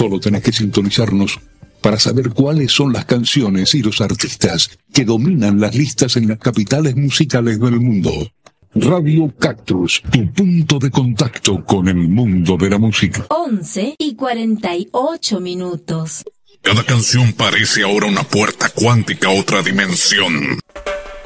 Solo tenés que sintonizarnos para saber cuáles son las canciones y los artistas que dominan las listas en las capitales musicales del mundo. Radio Cactus, tu punto de contacto con el mundo de la música. 11:48. Cada canción parece ahora una puerta cuántica a otra dimensión.